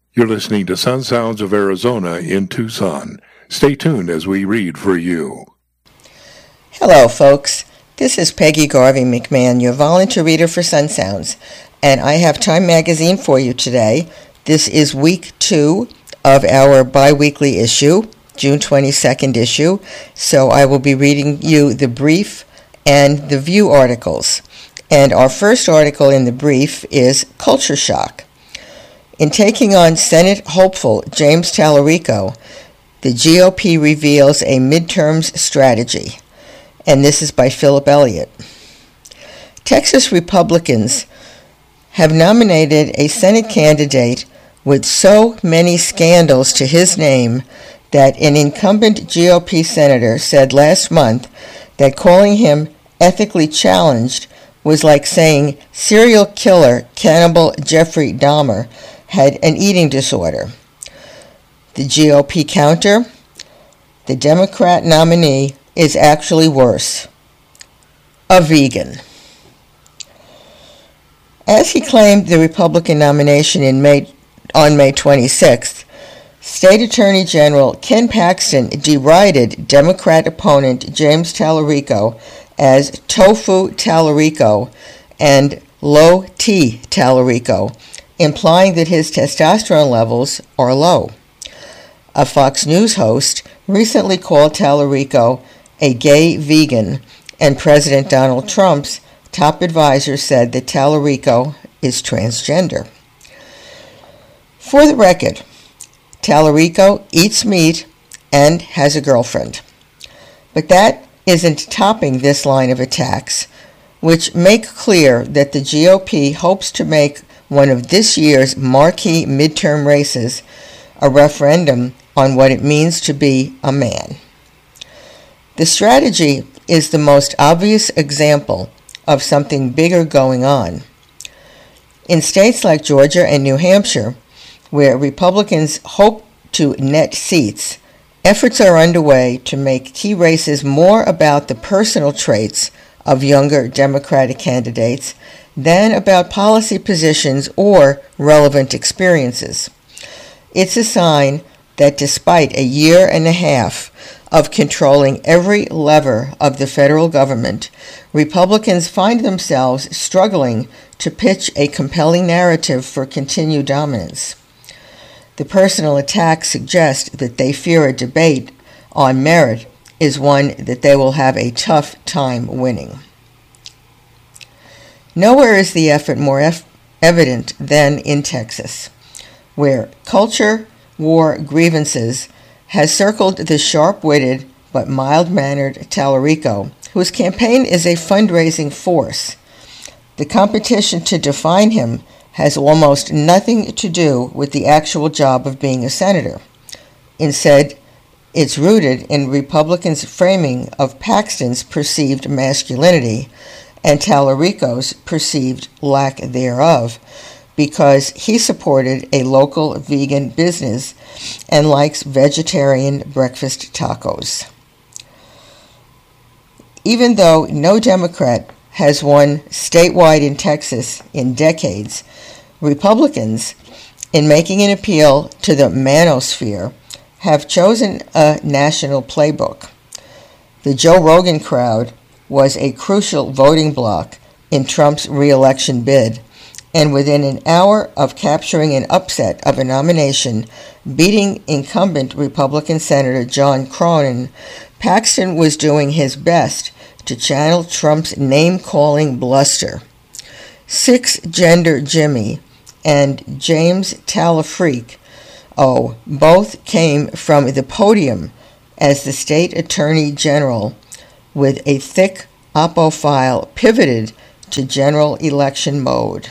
You're listening to Sun Sounds of Arizona in Tucson. Stay tuned as we read for you. Hello, folks. This is Peggy Garvey McMahon, your volunteer reader for Sun Sounds, and I have Time Magazine for you today. This is week 2 of our bi-weekly issue, June 22nd issue, so I will be reading you the brief and the View articles. And our first article in the brief is Culture Shock. In taking on Senate hopeful James Talarico, the GOP reveals a midterms strategy. And this is by Philip Elliott. Texas Republicans have nominated a Senate candidate with so many scandals to his name that an incumbent GOP senator said last month that calling him ethically challenged was like saying serial killer cannibal Jeffrey Dahmer had an eating disorder. The GOP counter, the Democrat nominee is actually worse, a vegan. As he claimed the Republican nomination on May 26th, State Attorney General Ken Paxton derided Democrat opponent James Talarico as Tofu Talarico and Low T Talarico, implying that his testosterone levels are low. A Fox News host recently called Talarico a gay vegan, and President Donald Trump's top advisor said that Talarico is transgender. For the record, Talarico eats meat and has a girlfriend. But that isn't topping this line of attacks, which make clear that the GOP hopes to make one of this year's marquee midterm races a referendum on what it means to be a man. The strategy is the most obvious example of something bigger going on. In states like Georgia and New Hampshire, where Republicans hope to net seats, efforts are underway to make key races more about the personal traits of younger Democratic candidates than about policy positions or relevant experiences. It's a sign that despite a year and a half of controlling every lever of the federal government, Republicans find themselves struggling to pitch a compelling narrative for continued dominance. The personal attacks suggest that they fear a debate on merit is one that they will have a tough time winning. Nowhere is the effort more evident than in Texas, where culture war grievances has circled the sharp-witted but mild-mannered Talarico, whose campaign is a fundraising force. The competition to define him has almost nothing to do with the actual job of being a senator. Instead, it's rooted in Republicans' framing of Paxton's perceived masculinity and Talarico's perceived lack thereof, because he supported a local vegan business and likes vegetarian breakfast tacos. Even though no Democrat has won statewide in Texas in decades, Republicans, in making an appeal to the manosphere, have chosen a national playbook. The Joe Rogan crowd was a crucial voting bloc in Trump's re-election bid, and within an hour of capturing an upset of a nomination, beating incumbent Republican Senator John Cronin, Paxton was doing his best to channel Trump's name-calling bluster. Six-Gender Jimmy and James Talafreak, both came from the podium as the state attorney general, with a thick oppo file pivoted to general election mode.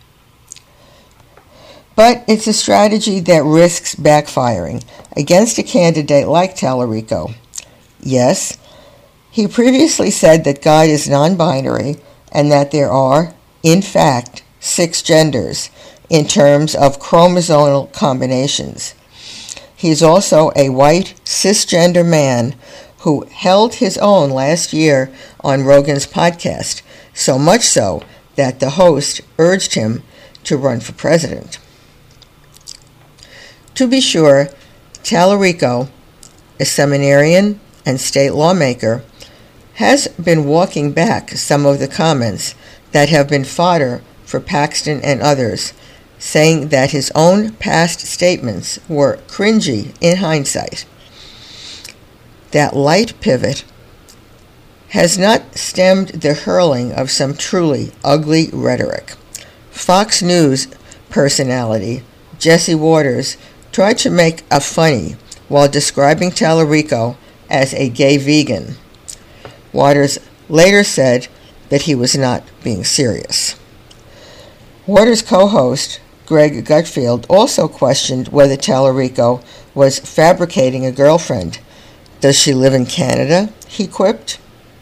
But it's a strategy that risks backfiring against a candidate like Talarico. Yes, he previously said that God is non-binary and that there are, in fact, 6 genders in terms of chromosomal combinations. He's also a white cisgender man who held his own last year on Rogan's podcast, so much so that the host urged him to run for president. To be sure, Tallarico, a seminarian and state lawmaker, has been walking back some of the comments that have been fodder for Paxton and others, saying that his own past statements were cringy in hindsight. That light pivot has not stemmed the hurling of some truly ugly rhetoric. Fox News personality Jesse Waters tried to make a funny while describing Tallarico as a gay vegan. Waters later said that he was not being serious. Waters' co-host, Greg Gutfeld, also questioned whether Tallarico was fabricating a girlfriend. Does she live in Canada? He quipped.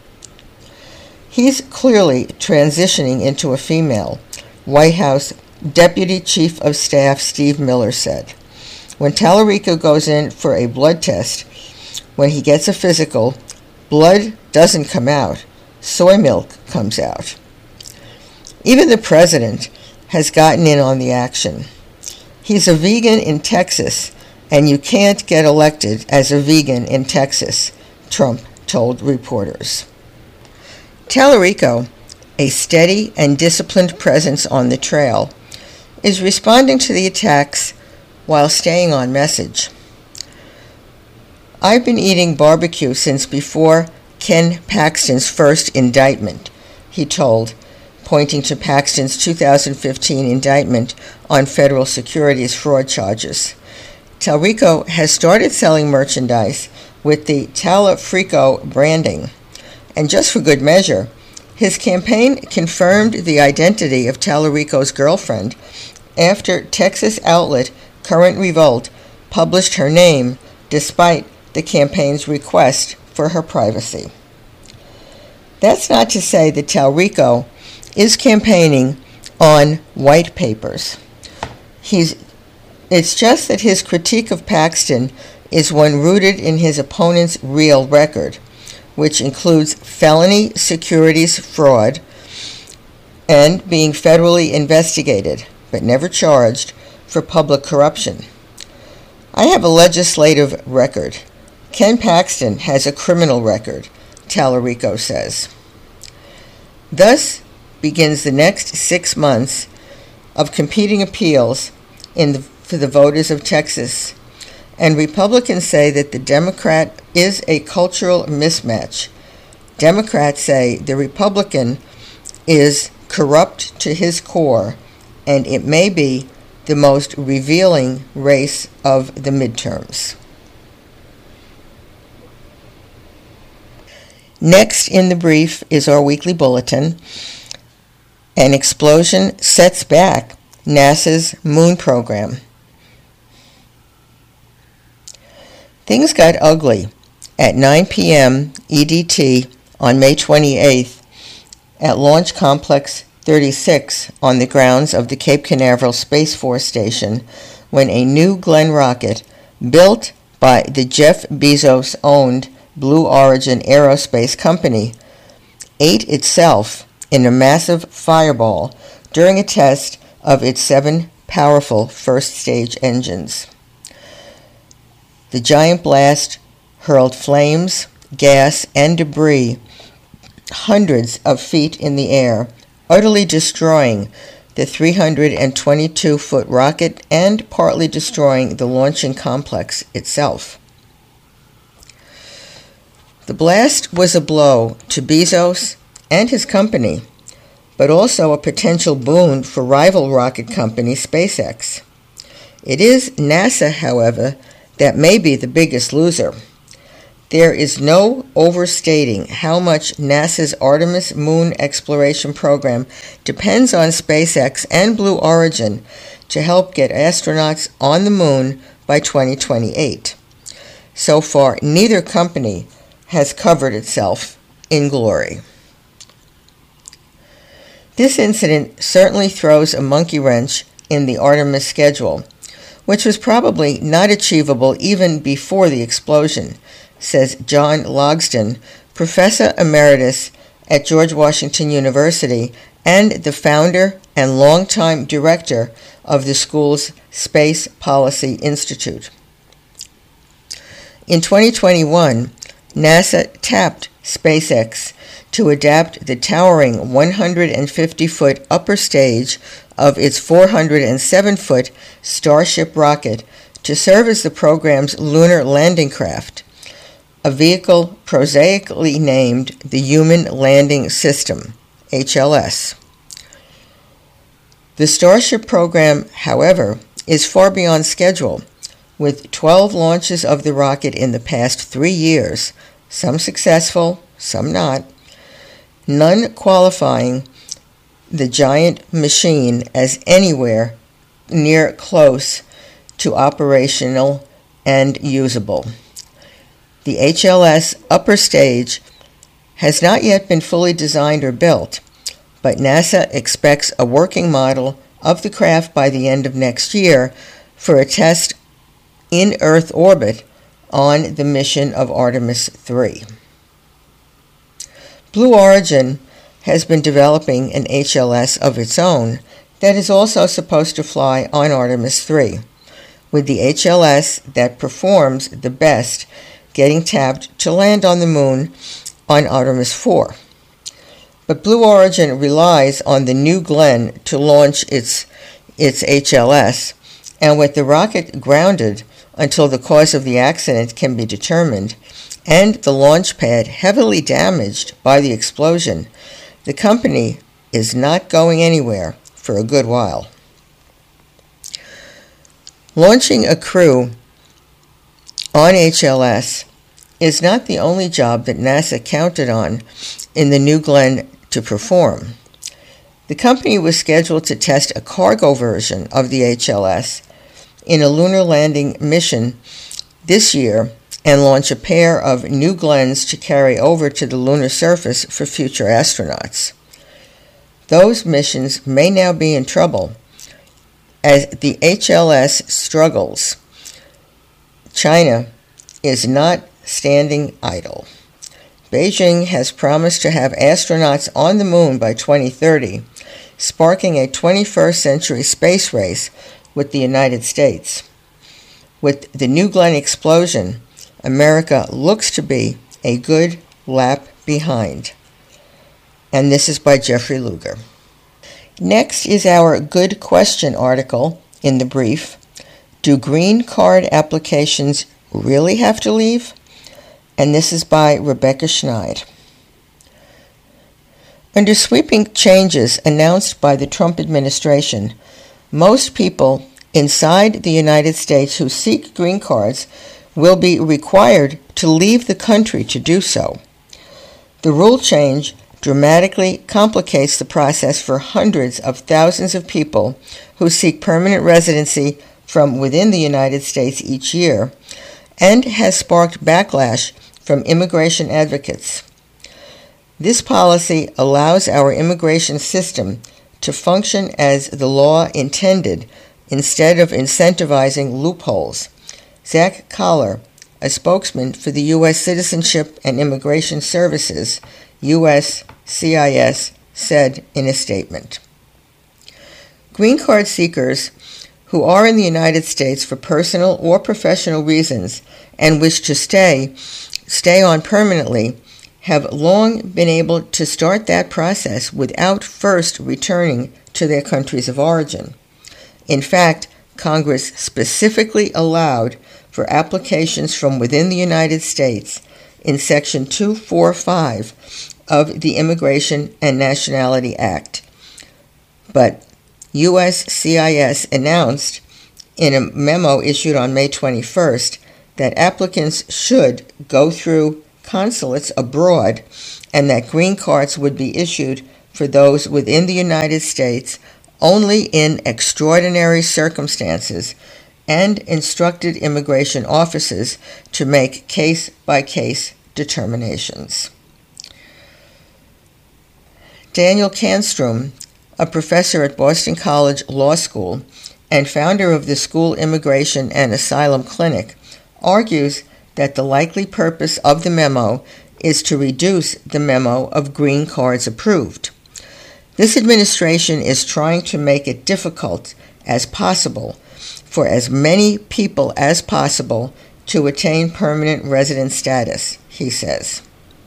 He's clearly transitioning into a female, White House Deputy Chief of Staff Steve Miller said. When Tallarico goes in for a blood test, when he gets a physical, blood doesn't come out, soy milk comes out. Even the president has gotten in on the action. He's a vegan in Texas, and you can't get elected as a vegan in Texas, Trump told reporters. Tallarico, a steady and disciplined presence on the trail, is responding to the attacks while staying on message. I've been eating barbecue since before Ken Paxton's first indictment, he told, pointing to Paxton's 2015 indictment on federal securities fraud charges. Tallarico has started selling merchandise with the Tallafrico branding. And just for good measure, his campaign confirmed the identity of Tallarico's girlfriend after Texas outlet Current Revolt published her name despite the campaign's request for her privacy. That's not to say that Tallarico is campaigning on white papers. It's just that his critique of Paxton is one rooted in his opponent's real record, which includes felony securities fraud and being federally investigated, but never charged, for public corruption. I have a legislative record. Ken Paxton has a criminal record, Tallarico says. Thus begins the next 6 months of competing appeals for the voters of Texas, and Republicans say that the Democrat is a cultural mismatch. Democrats say the Republican is corrupt to his core, and it may be the most revealing race of the midterms. Next in the brief is our weekly bulletin. An explosion sets back NASA's moon program. Things got ugly at 9 p.m. EDT on May 28th at Launch Complex 36 on the grounds of the Cape Canaveral Space Force Station when a New Glenn rocket built by the Jeff Bezos-owned Blue Origin Aerospace Company ate itself in a massive fireball during a test of its 7 powerful first-stage engines. The giant blast hurled flames, gas, and debris hundreds of feet in the air, utterly destroying the 322-foot rocket and partly destroying the launching complex itself. The blast was a blow to Bezos and his company, but also a potential boon for rival rocket company SpaceX. It is NASA, however, that may be the biggest loser. There is no overstating how much NASA's Artemis moon exploration program depends on SpaceX and Blue Origin to help get astronauts on the moon by 2028. So far, neither company has covered itself in glory. This incident certainly throws a monkey wrench in the Artemis schedule, which was probably not achievable even before the explosion, says John Logsdon, Professor Emeritus at George Washington University and the founder and longtime director of the school's Space Policy Institute. In 2021, NASA tapped SpaceX to adapt the towering 150-foot upper stage of its 407-foot Starship rocket to serve as the program's lunar landing craft, a vehicle prosaically named the Human Landing System, HLS. The Starship program, however, is far beyond schedule, with 12 launches of the rocket in the past 3 years, some successful, some not, none qualifying the giant machine as anywhere near close to operational and usable. The HLS upper stage has not yet been fully designed or built, but NASA expects a working model of the craft by the end of next year for a test in Earth orbit on the mission of Artemis 3. Blue Origin has been developing an HLS of its own that is also supposed to fly on Artemis 3, with the HLS that performs the best getting tapped to land on the moon on Artemis 4. But Blue Origin relies on the New Glenn to launch its HLS, and with the rocket grounded until the cause of the accident can be determined, and the launch pad heavily damaged by the explosion, the company is not going anywhere for a good while. Launching a crew on HLS is not the only job that NASA counted on in the New Glenn to perform. The company was scheduled to test a cargo version of the HLS in a lunar landing mission this year and launch a pair of New Glenns to carry over to the lunar surface for future astronauts. Those missions may now be in trouble as the HLS struggles. China is not standing idle. Beijing has promised to have astronauts on the moon by 2030, sparking a 21st century space race with the United States. With the New Glenn explosion, America looks to be a good lap behind. And this is by Jeffrey Luger. Next is our Good Question article in the brief. Do green card applications really have to leave? And this is by Rebecca Schneid. Under sweeping changes announced by the Trump administration, most people inside the United States who seek green cards will be required to leave the country to do so. The rule change dramatically complicates the process for hundreds of thousands of people who seek permanent residency from within the United States each year, and has sparked backlash from immigration advocates. This policy allows our immigration system to function as the law intended instead of incentivizing loopholes. Zach Collar, a spokesman for the U.S. Citizenship and Immigration Services, USCIS, said in a statement. Green card seekers who are in the United States for personal or professional reasons and wish to stay on permanently have long been able to start that process without first returning to their countries of origin. In fact, Congress specifically allowed for applications from within the United States in Section 245 of the Immigration and Nationality Act. But USCIS announced in a memo issued on May 21st that applicants should go through consulates abroad and that green cards would be issued for those within the United States only in extraordinary circumstances, and instructed immigration offices to make case-by-case determinations. Daniel Kanstrom, a professor at Boston College Law School and founder of the School Immigration and Asylum Clinic, argues that the likely purpose of the memo is to reduce the memo of green cards approved. This administration is trying to make it difficult as possible for as many people as possible to attain permanent resident status, he says.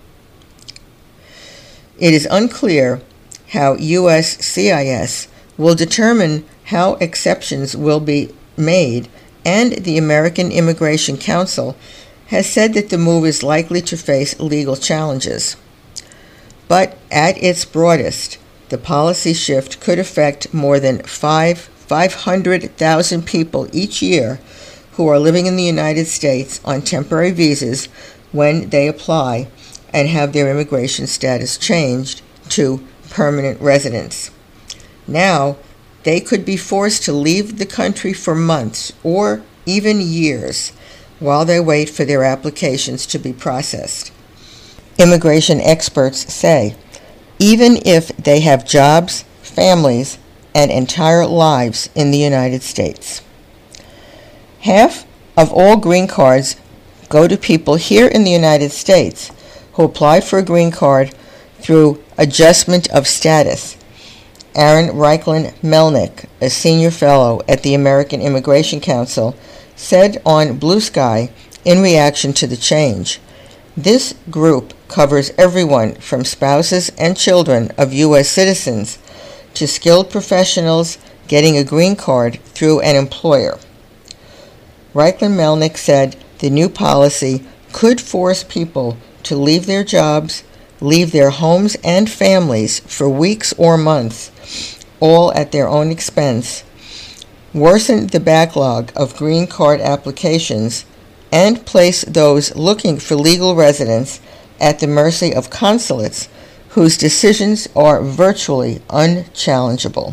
It is unclear how USCIS will determine how exceptions will be made, and the American Immigration Council has said that the move is likely to face legal challenges. But at its broadest, the policy shift could affect more than 500,000 people each year who are living in the United States on temporary visas when they apply and have their immigration status changed to permanent residence. Now, they could be forced to leave the country for months or even years while they wait for their applications to be processed. Immigration experts say, even if they have jobs, families, and entire lives in the United States. Half of all green cards go to people here in the United States who apply for a green card through adjustment of status. Aaron Reichlin-Melnick, a senior fellow at the American Immigration Council, said on Blue Sky in reaction to the change, "This group covers everyone from spouses and children of U.S. citizens to skilled professionals getting a green card through an employer." Reichlin-Melnick said the new policy could force people to leave their jobs, leave their homes and families for weeks or months, all at their own expense, worsen the backlog of green card applications, and place those looking for legal residence at the mercy of consulates whose decisions are virtually unchallengeable.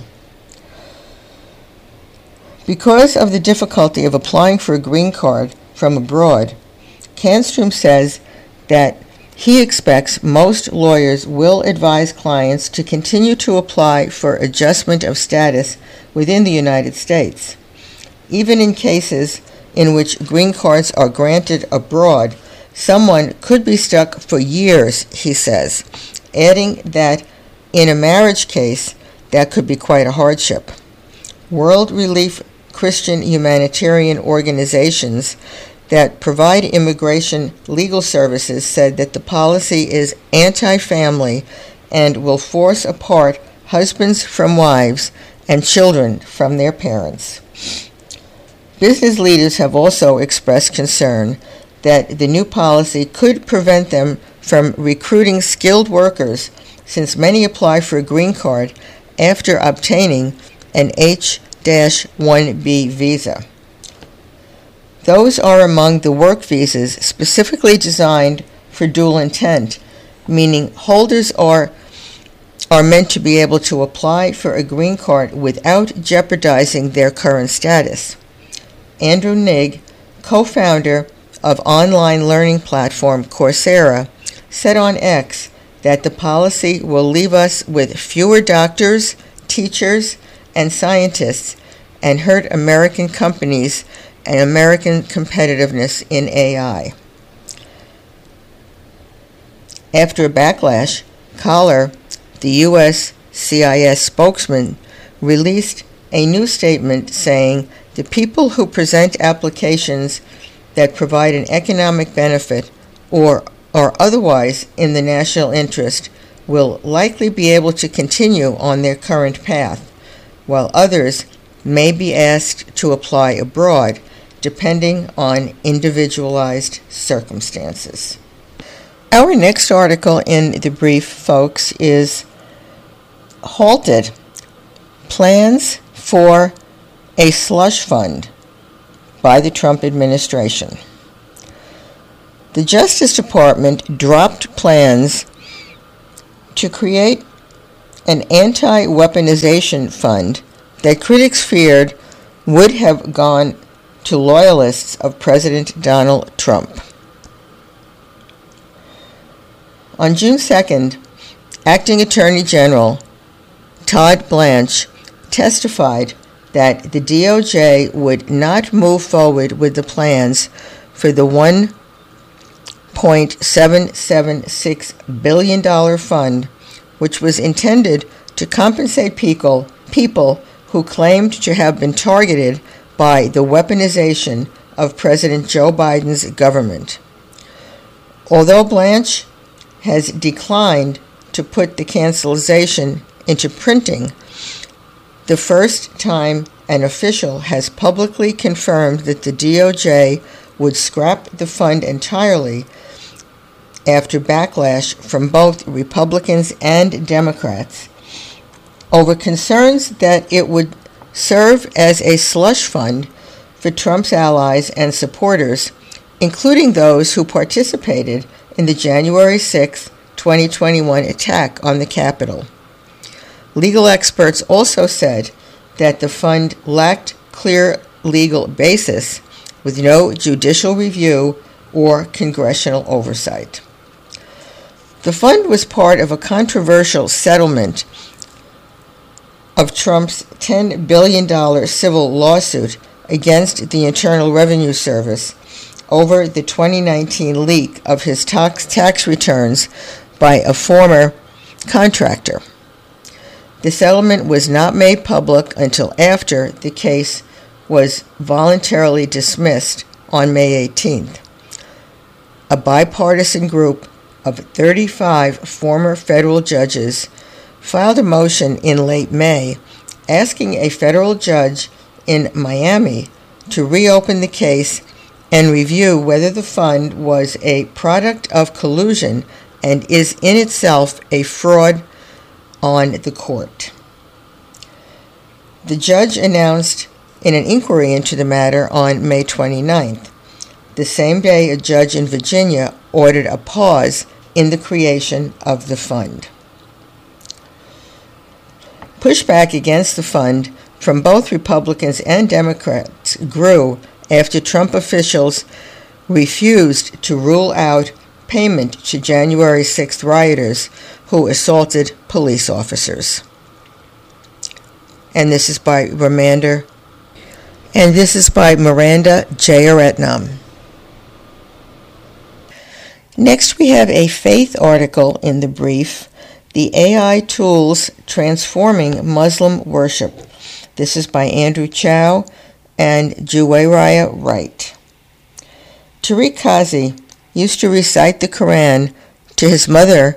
Because of the difficulty of applying for a green card from abroad, Canstrom says that he expects most lawyers will advise clients to continue to apply for adjustment of status within the United States. Even in cases in which green cards are granted abroad, someone could be stuck for years, he says, adding that in a marriage case, that could be quite a hardship. World Relief Christian humanitarian organizations that provide immigration legal services said that the policy is anti-family and will force apart husbands from wives and children from their parents. Business leaders have also expressed concern that the new policy could prevent them from recruiting skilled workers, since many apply for a green card after obtaining an H-1B visa. Those are among the work visas specifically designed for dual intent, meaning holders are meant to be able to apply for a green card without jeopardizing their current status. Andrew Ng, co-founder of online learning platform Coursera, said on X that the policy will leave us with fewer doctors, teachers, and scientists and hurt American companies and American competitiveness in AI. After a backlash, Collar, the USCIS spokesman, released a new statement saying the people who present applications that provide an economic benefit or are otherwise in the national interest will likely be able to continue on their current path, while others may be asked to apply abroad, depending on individualized circumstances. Our next article in the brief, folks, is Halted: Plans for a Slush Fund by the Trump administration. The Justice Department dropped plans to create an anti-weaponization fund that critics feared would have gone to loyalists of President Donald Trump. On June 2nd, Acting Attorney General Todd Blanche testified that the DOJ would not move forward with the plans for the $1.776 billion fund, which was intended to to compensate people who claimed to have been targeted by the weaponization of President Joe Biden's government. Although Blanche has declined to put the cancellation into printing, the first time an official has publicly confirmed that the DOJ would scrap the fund entirely after backlash from both Republicans and Democrats over concerns that it would serve as a slush fund for Trump's allies and supporters, including those who participated in the January 6, 2021 attack on the Capitol. Legal experts also said that the fund lacked clear legal basis with no judicial review or congressional oversight. The fund was part of a controversial settlement of Trump's $10 billion civil lawsuit against the Internal Revenue Service over the 2019 leak of his tax returns by a former contractor. The settlement was not made public until after the case was voluntarily dismissed on May 18th. A bipartisan group of 35 former federal judges filed a motion in late May asking a federal judge in Miami to reopen the case and review whether the fund was a product of collusion and is in itself a fraud on the court. The judge announced in an inquiry into the matter on May 29th. The same day, a judge in Virginia ordered a pause in the creation of the fund. Pushback against the fund from both Republicans and Democrats grew after Trump officials refused to rule out payment to January 6th rioters who assaulted police officers. And this is by Miranda Jeyaretnam. Next, we have a faith article in the brief, The AI Tools Transforming Muslim Worship. This is by Andrew Chow and Juwairiya Wright. Tariq Kazi used to recite the Quran to his mother,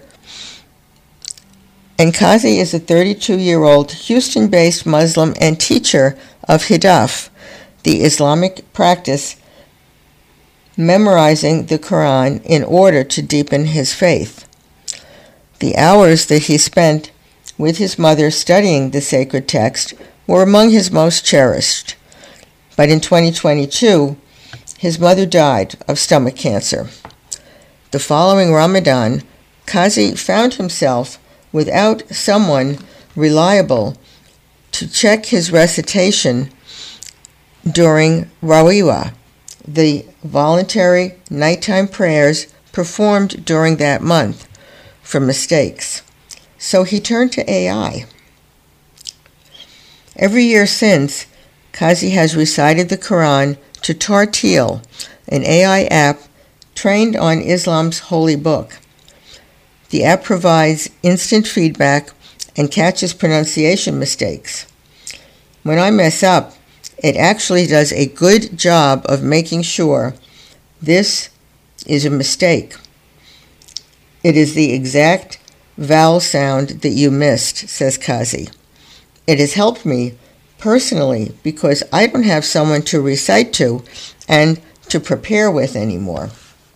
and Kazi is a 32-year-old Houston-based Muslim and teacher of Hidaf, the Islamic practice, memorizing the Quran in order to deepen his faith. The hours that he spent with his mother studying the sacred text were among his most cherished. But in 2022, his mother died of stomach cancer. The following Ramadan, Kazi found himself without someone reliable to check his recitation during Rawiwa, the voluntary nighttime prayers performed during that month, for mistakes. So he turned to AI. Every year since, Kazi has recited the Quran to Tartil, an AI app trained on Islam's holy book. The app provides instant feedback and catches pronunciation mistakes. When I mess up, it actually does a good job of making sure this is a mistake. It is the exact vowel sound that you missed, says Kazi. It has helped me personally because I don't have someone to recite to and to prepare with anymore.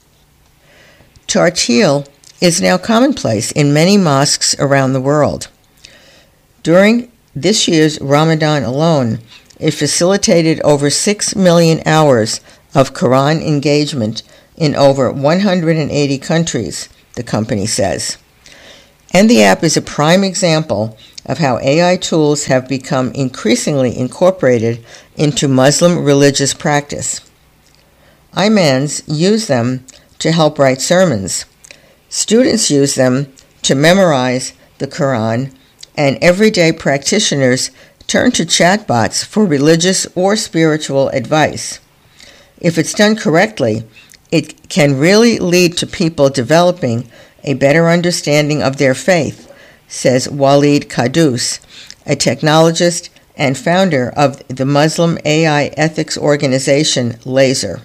Tartil is now commonplace in many mosques around the world. During this year's Ramadan alone, it facilitated over 6 million hours of Quran engagement in over 180 countries, the company says. And the app is a prime example of how AI tools have become increasingly incorporated into Muslim religious practice. Imams use them to help write sermons. Students use them to memorize the Quran, and everyday practitioners turn to chatbots for religious or spiritual advice. If it's done correctly, it can really lead to people developing a better understanding of their faith, says Walid Qaddous, a technologist and founder of the Muslim AI ethics organization Laser.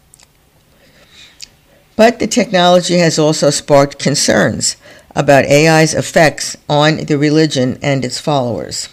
But the technology has also sparked concerns about AI's effects on the religion and its followers.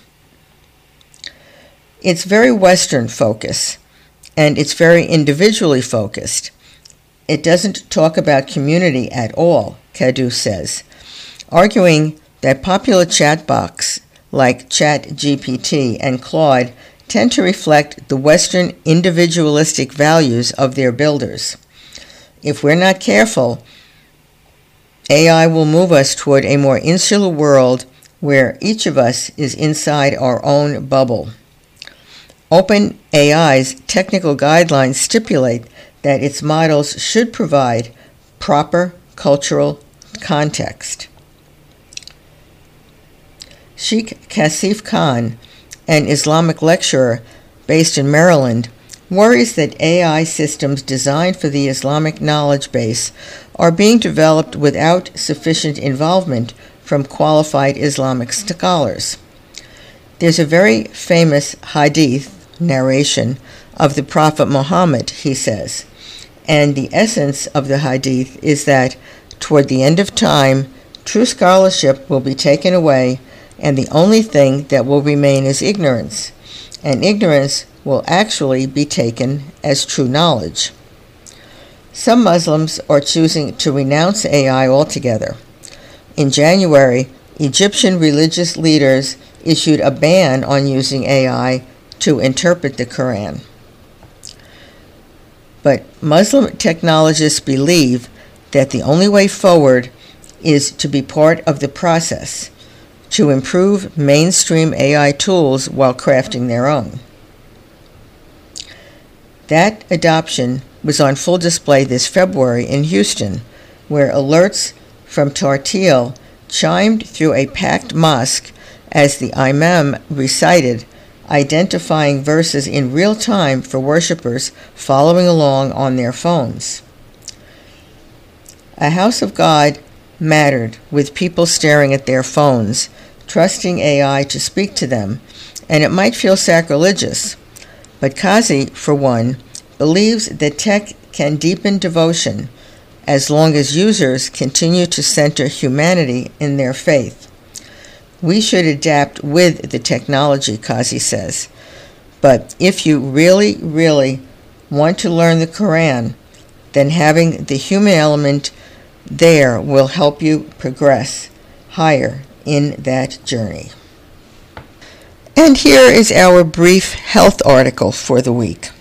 It's very Western focused, and it's very individually focused. It doesn't talk about community at all, Qaddous says, arguing that popular chatbots like ChatGPT and Claude tend to reflect the Western individualistic values of their builders. If we're not careful, AI will move us toward a more insular world where each of us is inside our own bubble. OpenAI's technical guidelines stipulate that its models should provide proper cultural context. Sheikh Kasif Khan, an Islamic lecturer based in Maryland, worries that AI systems designed for the Islamic knowledge base are being developed without sufficient involvement from qualified Islamic scholars. There's a very famous hadith narration of the Prophet Muhammad, he says, and the essence of the hadith is that toward the end of time, true scholarship will be taken away, and the only thing that will remain is ignorance, and ignorance will actually be taken as true knowledge. Some Muslims are choosing to renounce AI altogether. In January, Egyptian religious leaders issued a ban on using AI to interpret the Quran. But Muslim technologists believe that the only way forward is to be part of the process, to improve mainstream AI tools while crafting their own. That adoption was on full display this February in Houston, where alerts from Tartil chimed through a packed mosque as the imam recited, identifying verses in real time for worshipers following along on their phones. A house of God mattered, with people staring at their phones, trusting AI to speak to them, and it might feel sacrilegious. But Kazi, for one, believes that tech can deepen devotion as long as users continue to center humanity in their faith. We should adapt with the technology, Kazi says. But if you really, really want to learn the Quran, then having the human element there will help you progress higher in that journey. And here is our brief health article for the week.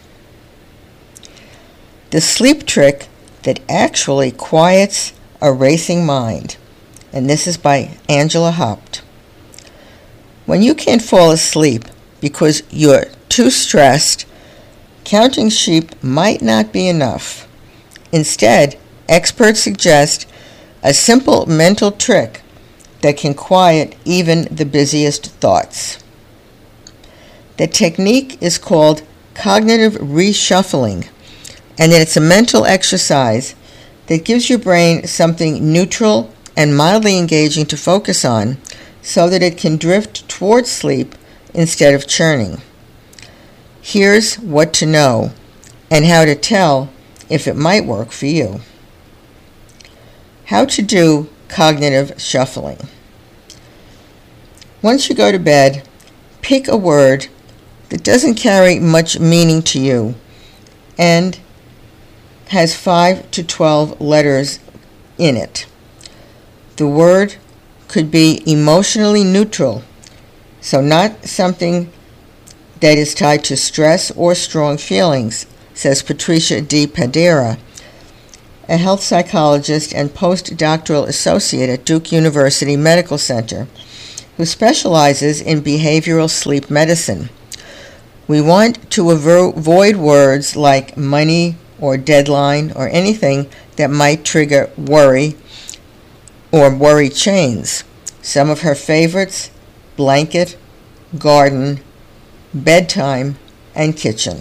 The sleep trick that actually quiets a racing mind. And this is by Angela Haupt. When you can't fall asleep because you're too stressed, counting sheep might not be enough. Instead, experts suggest a simple mental trick that can quiet even the busiest thoughts. The technique is called cognitive reshuffling, and it's a mental exercise that gives your brain something neutral and mildly engaging to focus on so that it can drift towards sleep instead of churning. Here's what to know and how to tell if it might work for you. How to do cognitive shuffling. Once you go to bed, pick a word that doesn't carry much meaning to you and has 5 to 12 letters in it. The word could be emotionally neutral, so not something that is tied to stress or strong feelings, says Patricia D. Padera, a health psychologist and postdoctoral associate at Duke University Medical Center, who specializes in behavioral sleep medicine. We want to avoid words like money or deadline or anything that might trigger worry or worry chains. Some of her favorites: blanket, garden, bedtime, and kitchen.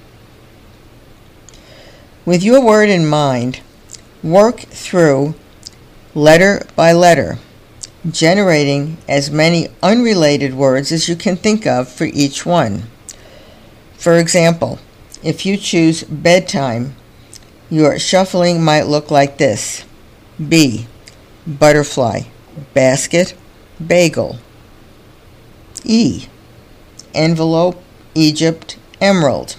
With your word in mind, work through letter by letter generating as many unrelated words as you can think of for each one. For example, if you choose bedtime, your shuffling might look like this: B, butterfly, basket, bagel. E, envelope, Egypt, emerald.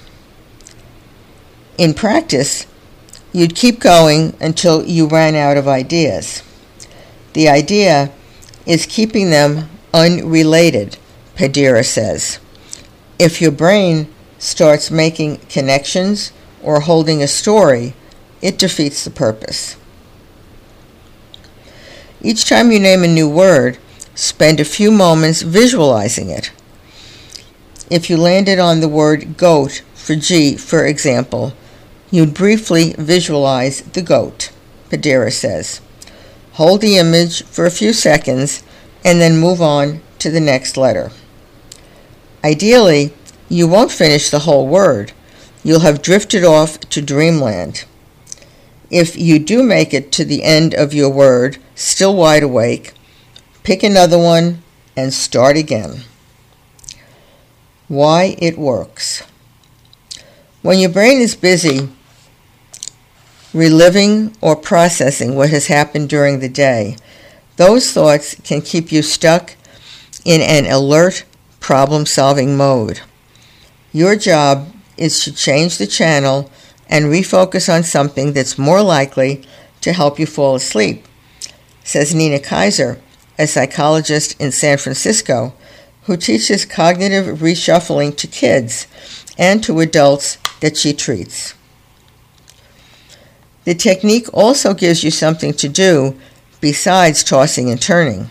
In practice, you'd keep going until you ran out of ideas. The idea is keeping them unrelated, Padira says. If your brain starts making connections or holding a story, it defeats the purpose. Each time you name a new word, spend a few moments visualizing it. If you landed on the word goat for G, for example, you'd briefly visualize the goat, Padira says. Hold the image for a few seconds and then move on to the next letter. Ideally, you won't finish the whole word. You'll have drifted off to dreamland. If you do make it to the end of your word, still wide awake, pick another one and start again. Why it works. When your brain is busy reliving or processing what has happened during the day, those thoughts can keep you stuck in an alert, problem-solving mode. Your job is to change the channel and refocus on something that's more likely to help you fall asleep, says Nina Kaiser, a psychologist in San Francisco who teaches cognitive reshuffling to kids and to adults that she treats. The technique also gives you something to do besides tossing and turning.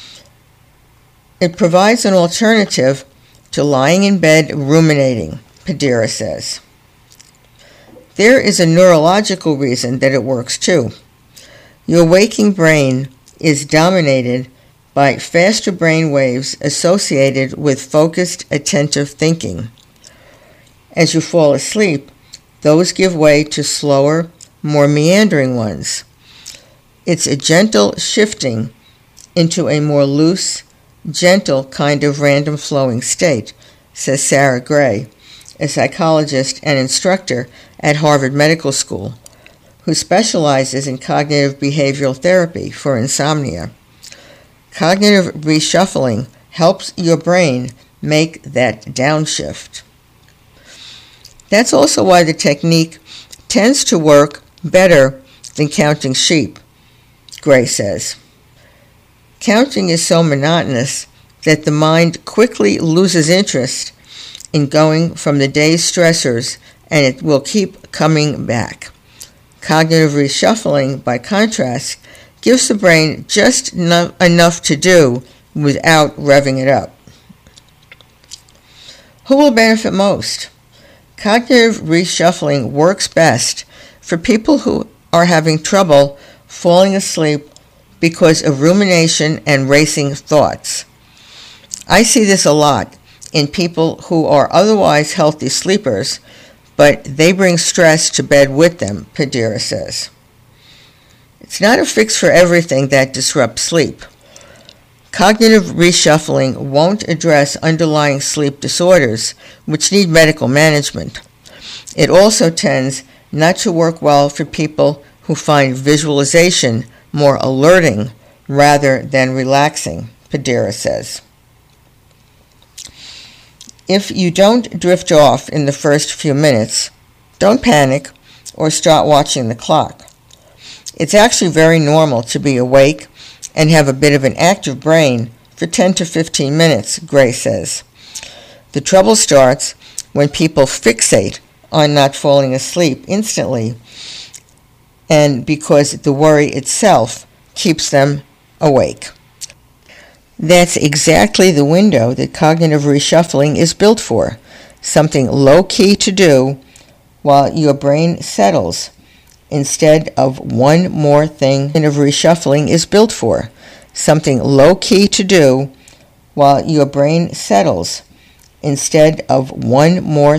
It provides an alternative to lying in bed ruminating, Padira says. There is a neurological reason that it works too. Your waking brain is dominated by faster brain waves associated with focused, attentive thinking. As you fall asleep, those give way to slower, more meandering ones. It's a gentle shifting into a more loose, gentle kind of random flowing state, says Sarah Gray, a psychologist and instructor at Harvard Medical School, who specializes in cognitive behavioral therapy for insomnia. Cognitive reshuffling helps your brain make that downshift. That's also why the technique tends to work better than counting sheep, Gray says. Counting is so monotonous that the mind quickly loses interest in going from the day's stressors, and it will keep coming back. Cognitive reshuffling, by contrast, gives the brain just enough to do without revving it up. Who will benefit most? Cognitive reshuffling works best for people who are having trouble falling asleep because of rumination and racing thoughts. I see this a lot in people who are otherwise healthy sleepers, but they bring stress to bed with them, Padira says. It's not a fix for everything that disrupts sleep. Cognitive reshuffling won't address underlying sleep disorders, which need medical management. It also tends not to work well for people who find visualization more alerting rather than relaxing, Padira says. If you don't drift off in the first few minutes, don't panic or start watching the clock. It's actually very normal to be awake and have a bit of an active brain for 10 to 15 minutes, Gray says. The trouble starts when people fixate on not falling asleep instantly, and because the worry itself keeps them awake. That's exactly the window that cognitive reshuffling is built for, something low-key to do while your brain settles, instead of one more thing cognitive reshuffling is built for, something low-key to do while your brain settles, instead of one more